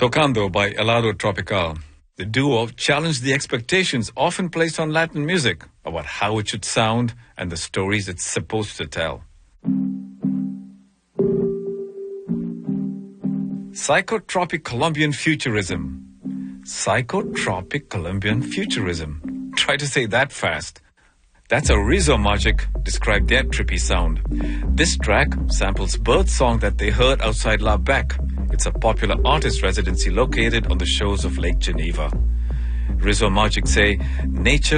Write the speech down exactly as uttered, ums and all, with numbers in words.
Tocando by Helado Tropical. The duo challenged the expectations often placed on Latin music about how it should sound and the stories it's supposed to tell. Psychotropic Colombian Futurism. Psychotropic Colombian Futurism. Try to say that fast. That's how Rizzo Magic described their trippy sound. This track samples bird song that they heard outside La Bec. It's a popular artist residency located on the shores of Lake Geneva. Rizzo Magic say, nature